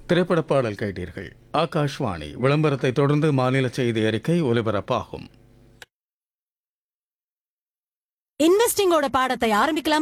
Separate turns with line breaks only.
திரைப்பட பாடல் கேட்டீர்கள். ஆகாஷ்வாணி விளம்பரத்தை தொடர்ந்து மாநில செய்தி அறிக்கை ஒலிபரப்பாகும்.
இன்வெஸ்டிங்கோட பாடத்தை ஆரம்பிக்கலாம்.